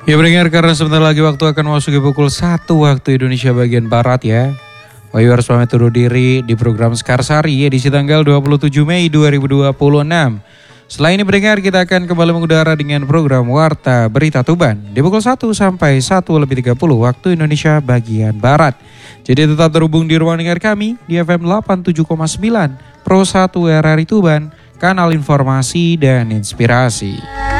Ya pendengar, karena sebentar lagi waktu akan memasuki pukul 1 waktu Indonesia bagian Barat ya. Wahyu harus pamit undur diri di program Skarsari edisi tanggal 27 Mei 2026. Setelah ini pendengar, kita akan kembali mengudara dengan program Warta Berita Tuban di pukul 1 sampai 1:30 waktu Indonesia bagian Barat. Jadi tetap terhubung di ruang dengar kami di FM 87,9 Pro 1 RRI Tuban, kanal informasi dan inspirasi.